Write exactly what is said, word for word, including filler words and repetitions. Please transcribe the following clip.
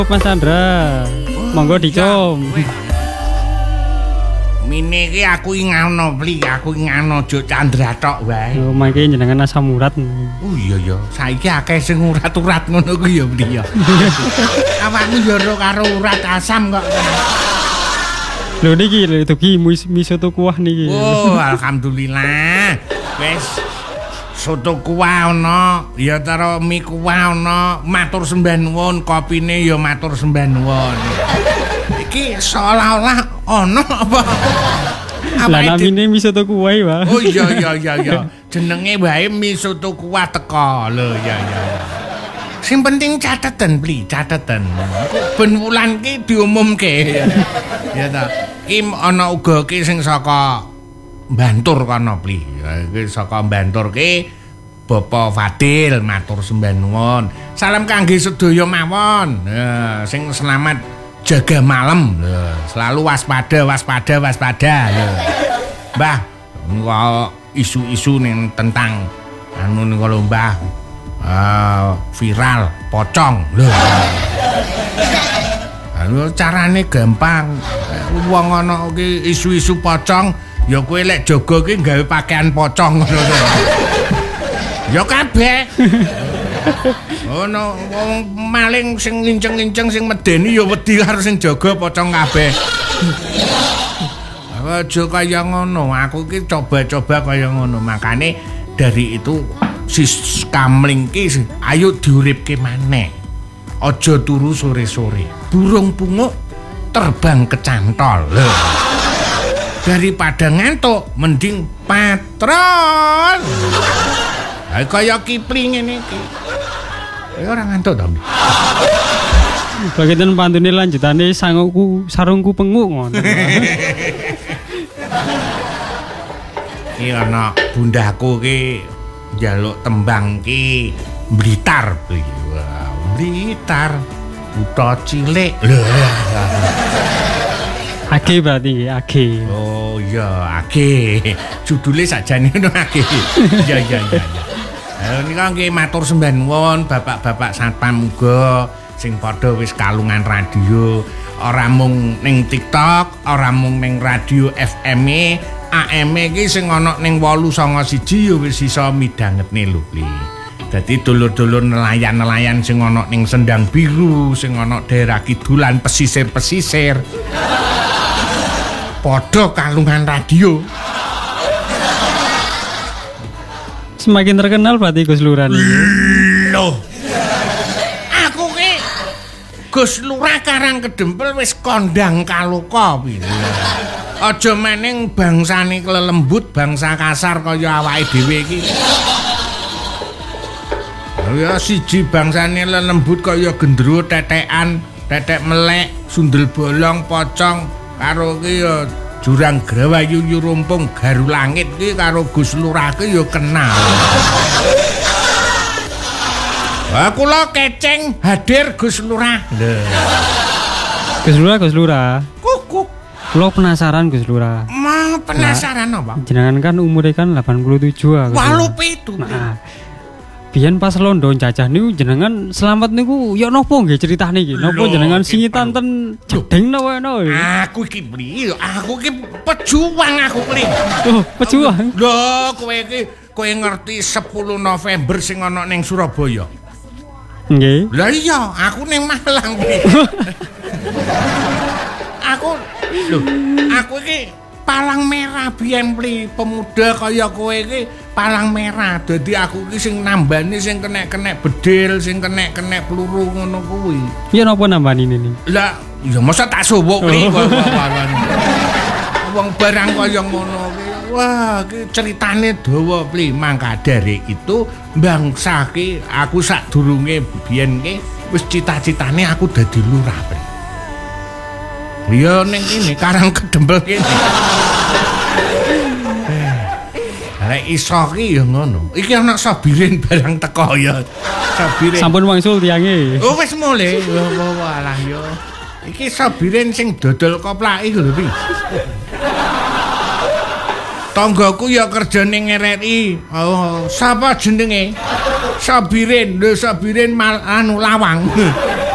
Mas Chandra, monggo dicom. Mine iki aku ingano pli, aku ingano Jo Chandra tok wae. Yo mangke jenengan asam urat. Oh iya ya, saiki akeh sing urat-urat ngono ku ya pli ya. Awakmu yo ora karo urat asam kok. Lho niki lho dugi mi soto kuah niki. Oh, alhamdulillah. Wes soto kuah ana, ya karo mie kuah ana, matur sembah nuwun, kopine ya matur sembah nuwun. Iki seolah-olah ana apa? Lah namine mi soto kuah, Pak. Oh iya iya iya iya. Jenenge wae mi soto kuah teko. Lho ya ya. Sing penting cateten, Pli, cateten. Ben wulan ki diumumke. Ya ta. Ki ana uga ki sing saka Bantur kono, Pli. Iki saka Bantur ki Bapak Fadil matur sembah nuwun. Salam kangge sedaya mawon. Nah, sing selamat jaga malam. Nah, selalu waspada, waspada, waspada. Nah. Mbah, niku isu-isu ning tentang anu niku lho, Mbah. Uh, viral pocong lho. Anu carane gampang. Wong ana iki isu-isu pocong, ya kowe lek jaga ki gawe pakaian pocong ngono. Ya kabeh. Ono wong maling sing linceng-linceng sing medeni ya wedi karo sing jaga pocong kabeh. Aja kaya ngono, aku ki coba-coba kaya ngono. Makane dari itu sis kamling ki ayo diuripke maneh. Aja turu sore-sore. Burung punguk terbang ke cantol. Lho. Daripada ngantuk mending patrol. Ayo kaya Kipling ngene iki. Ya ora ngantuk to. Bagian pantune lanjutane sangku sarungku penguk ngono. Iki ana bundaku ki njaluk tembang ki Blitar. Wow, Blitar. Kutha cilik. Lho. Age berarti age. Oh iya, age. Judule sakjane ngono age. Iya iya iya. Lha nika nggih matur sembah nuwun bapak-bapak satpam uga sing padha wis kalungan radio, ora mung ning TikTok, ora mung ning radio F M-e, A M-e iki sing ana ning wolu sanga siji ya wis iso midhangetne lho, Pli. Dadi dulur-dulur nelayan-nelayan sing ana ning Sendang Biru, sing ana daerah kidulan pesisir-pesisir. Padha kalungan radio. Semakin terkenal berarti Gus Lurah. Loh. Aku ki Gus Lurah Karang Kedempel wis kondang kaloka piye. Aja meneng bangsane kelelembut, bangsa kasar kaya awake dhewe iki. Ya siji bangsane lelembut kaya gendruwo tetekan, tetek melek, sundel bolong, pocong, karo ki ya Jurang Grawayu Yurumpung Garu Langit ki karo Gus Lurah ki ya kenal. Wah kula keceng hadir Gus Lurah. Gus Lurah, Gus Lurah. Kukuk. Kula penasaran Gus Lurah. Mah penasaran apa? Jenengan kan umure kan delapan puluh tujuh ah. walu pitu. Nah. Biyen pas Londo jajah niku jenengan selamat niku ya napa nggih critane iki? Napa jenengan singitan ten jedeng napa no? Aku iki Pli, aku iki pejuang aku Pli. Oh, pejuang. Lho, kowe iki kowe ngerti sepuluh November sing ana ning Surabaya? Nggih. Lah iya, aku ning Malang Pli. Aku lho, aku iki palang merah biyen Pli, pemuda kaya kowe iki palang merah. Dadi aku iki sing nambani sing kenek-kenek bedil, sing kenek-kenek peluru ngono kuwi. Ya napa nambani ini? Lah, ya masa tak suwuk Pli. Wong barang kaya ngono ki. Wah, iki ceritane dawa Pli. Mangka dari itu bangsa ki aku sadurunge biyen ki wis cita-citane aku dadi lurah Pli. Ya ning kene Karang Kedempel kene. Lek iso ki ya ngono. Iki ana sabirin barang teko ya. Sabirin. Sampun wangsul tiange. Oh wis mulih. Walah ya. Iki sabirin sing dodol koplake lho iki. Tanggaku ya kerja ning R R I. Oh, sapa jenenge? Sabirin, lho Sabirin mal anu lawang.